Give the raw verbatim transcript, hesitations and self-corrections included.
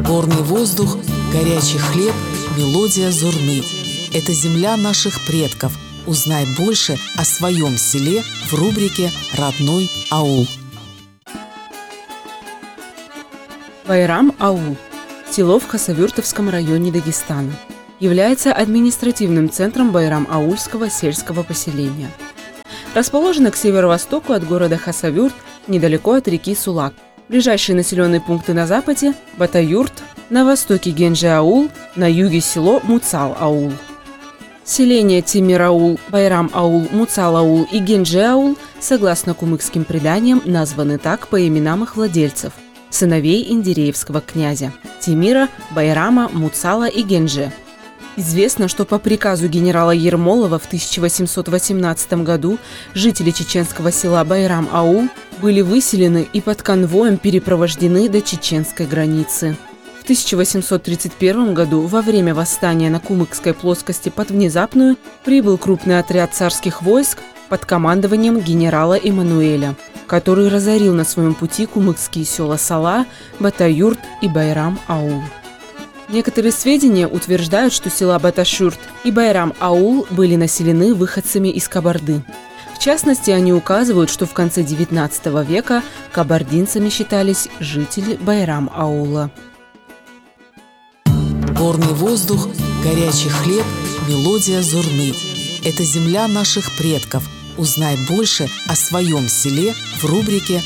Горный воздух, горячий хлеб, мелодия зурны. Это земля наших предков. Узнай больше о своем селе в рубрике «Родной аул». Байрам-аул – село в Хасавюртовском районе Дагестана. Является административным центром Байрам-аульского сельского поселения. Расположено к северо-востоку от города Хасавюрт, недалеко от реки Сулак. Ближайшие населенные пункты на западе – Батаюрт, на востоке Генже-аул, на юге село Муцал-аул. Селения Тимир-аул, Байрам-аул, Муцал-аул и Генже-аул, согласно кумыкским преданиям, названы так по именам их владельцев – сыновей индиреевского князя – Тимира, Байрама, Муцала и Генже. Известно, что по приказу генерала Ермолова в тысяча восемьсот восемнадцатом году жители чеченского села Байрам-аул были выселены и под конвоем перепровождены до чеченской границы. В тысяча восемьсот тридцать первом году во время восстания на Кумыкской плоскости под Внезапную прибыл крупный отряд царских войск под командованием генерала Эммануэля, который разорил на своем пути кумыкские села Сала, Батаюрт и Байрам-аул. Некоторые сведения утверждают, что села Баташюрт и Байрам-аул были населены выходцами из Кабарды. В частности, они указывают, что в конце девятнадцатого века кабардинцами считались жители Байрам-аула. Горный воздух, горячий хлеб, мелодия зурны. Это земля наших предков. Узнай больше о своем селе в рубрике